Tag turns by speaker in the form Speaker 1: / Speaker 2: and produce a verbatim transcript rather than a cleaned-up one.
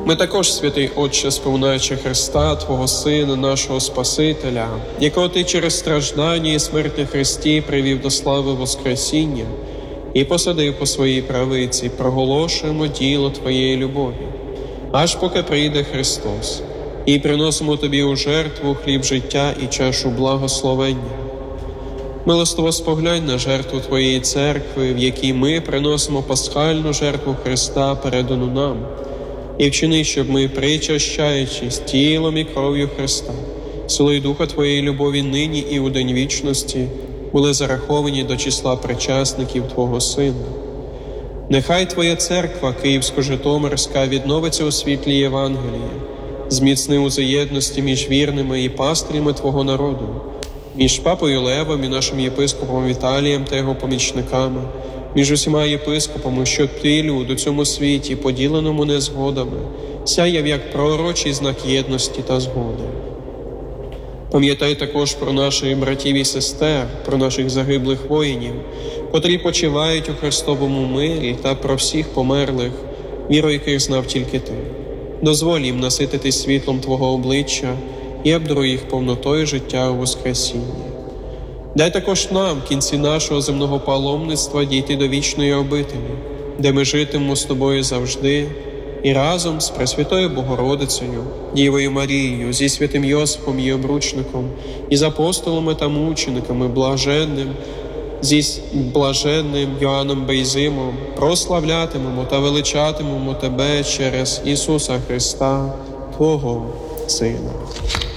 Speaker 1: Ми також, святий Отче, споминаючи Христа, Твого Сина, нашого Спасителя, якого Ти через страждання і смерть на Христі привів до слави Воскресіння і посадив по своїй правиці, проголошуємо діло Твоєї любові, аж поки прийде Христос, і приносимо Тобі у жертву хліб життя і чашу благословення. Милостиво споглянь на жертву Твоєї церкви, в якій ми приносимо пасхальну жертву Христа, передану нам, і вчини, щоб ми, причащаючись тілом і кров'ю Христа, силою Духа Твоєї любові нині і у день вічності, були зараховані до числа причасників Твого Сина. Нехай Твоя церква, Київсько-Житомирська, відновиться у світлі Євангелія, зміцни у заєдності між вірними і пастирями Твого народу, між Папою Левом і нашим єпископом Віталієм та його помічниками, між усіма єпископами, що Твій люд у цьому світі, поділеному незгодами, сяяв як пророчий знак єдності та згоди. Пам'ятай також про наших братів і сестер, про наших загиблих воїнів, котрі почивають у Христовому мирі, та про всіх померлих, віру яких знав тільки Ти. Дозволь їм насититись світлом Твого обличчя і обдаруй їх повнотою життя у Воскресінні. Дай також нам, в кінці нашого земного паломництва, дійти до вічної обителі, де ми житимемо з Тобою завжди, і разом з Пресвятою Богородицею, Дівою Марією, зі святим Йосифом і обручником, і з апостолами та мучениками, блаженним, зі блаженним Йоанном Бейзимом, прославлятимемо та величатимемо Тебе через Ісуса Христа, Твого Сина.